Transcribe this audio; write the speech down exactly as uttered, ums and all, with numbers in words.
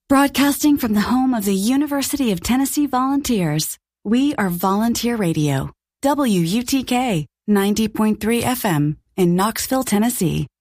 Broadcasting from the home of the University of Tennessee Volunteers, we are Volunteer Radio, W U T K ninety point three F M in Knoxville, Tennessee.